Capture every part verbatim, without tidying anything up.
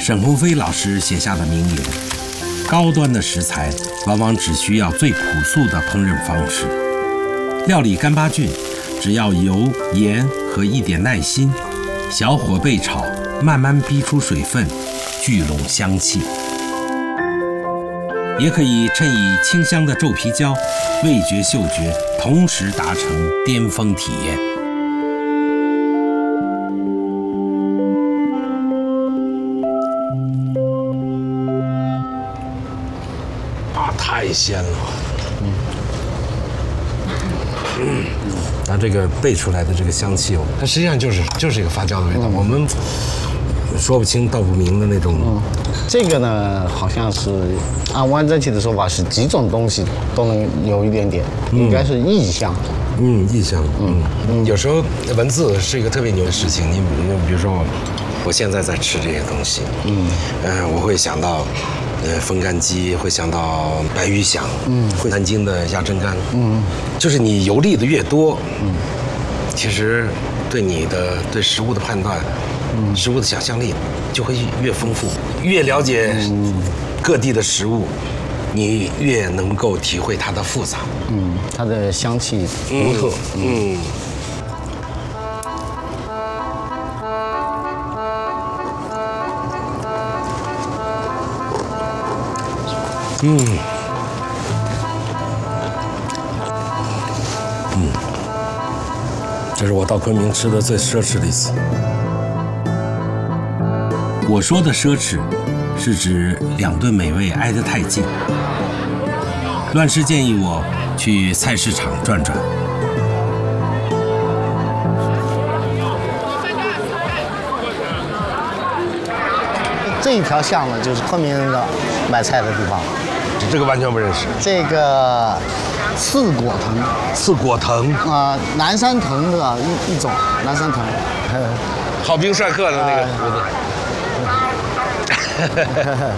沈鸿飞老师写下的名言：高端的食材往往只需要最朴素的烹饪方式。料理干巴菌，只要油、盐和一点耐心，小火焙炒，慢慢逼出水分，聚拢香气。也可以趁以清香的皱皮椒，味觉、嗅觉同时达成巅峰体验。 啊，太鲜了！嗯，嗯，它这个焙出来的这个香气哦，它实际上就是就是一个发酵的味道，嗯、我们说不清道不明的那种。 嗯，这个呢，好像是按汪曾祺的说法，是几种东西都能有一点点，嗯、应该是意象。 嗯，意象。嗯嗯，有时候文字是一个特别牛的事情。你比如说我，我现在在吃这些东西，嗯，呃，我会想到。呃，风干鸡会想到白鱼响，嗯，会南京的鸭胗干，嗯，就是你游历的越多，嗯，其实对你的对食物的判断，嗯，食物的想象力就会越丰富，越了解各地的食物，你越能够体会它的复杂， 嗯，它的香气独特，嗯。嗯嗯，嗯，这是我到昆明吃的最奢侈的一次。 我说的奢侈，是指两顿美味挨得太近。乱世建议我去菜市场转转。 这一条巷呢，就是昆明人的买菜的地方。 这个完全不认识。 这个刺果藤， 刺果藤啊、呃，南山藤的一一种南山藤。 好兵帅克的那个胡子。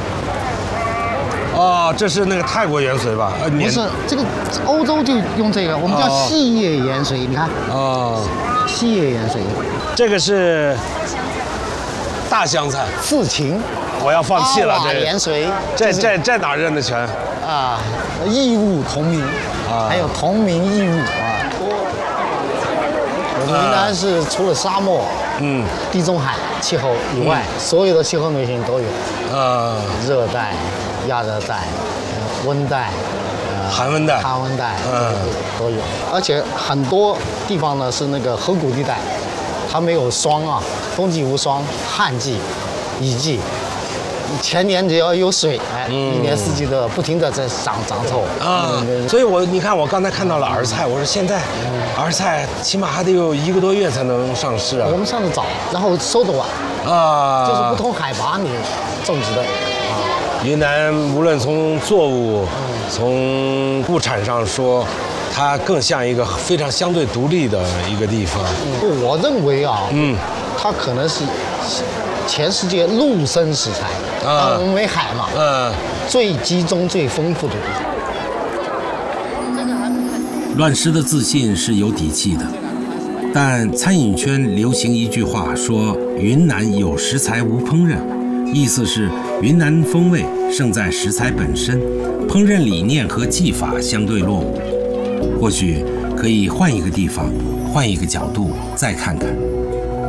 哦，这是那个泰国盐水吧？呃， 不是，这个欧洲就用这个，我们叫细叶盐水。你看，哦，细叶盐水。 这个是大香菜， 刺芹。 我要放弃了，这盐水， 这这这哪认得全啊？异物同名啊，还有同名异物啊。我们云南是除了沙漠、嗯、地中海气候以外，嗯、所有的气候类型都有啊，热带、亚热带、温带、 呃、寒温带、 寒温带，嗯，都有。而且很多地方呢是那个河谷地带，它没有霜啊，冬季无霜，旱季、雨季。前年只要有水，哎，嗯、一年四季的不停的在长长臭啊。嗯、所以我你看，我刚才看到了儿菜，我说现在儿菜起码还得有一个多月才能上市啊。 我们上的早，然后收的晚啊，就是不同海拔你种植的啊。 云南无论从作物，嗯、从物产上说，它更像一个非常相对独立的一个地方。 嗯、我认为啊，嗯，它可能是。全世界陆生食材，啊，我们没海嘛，嗯，最集中、最丰富的地方。乱师的自信是有底气的，但餐饮圈流行一句话说：“云南有食材无烹饪”，意思是云南风味胜在食材本身，烹饪理念和技法相对落伍。或许可以换一个地方，换一个角度再看看。